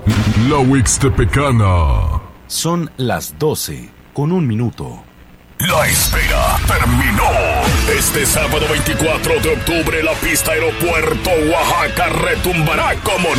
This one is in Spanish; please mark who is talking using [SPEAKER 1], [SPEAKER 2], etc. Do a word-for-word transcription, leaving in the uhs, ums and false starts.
[SPEAKER 1] La Huixtepecana.
[SPEAKER 2] Son las doce con un minuto.
[SPEAKER 3] La espera terminó. Este sábado veinticuatro de octubre la pista Aeropuerto Oaxaca retumbará como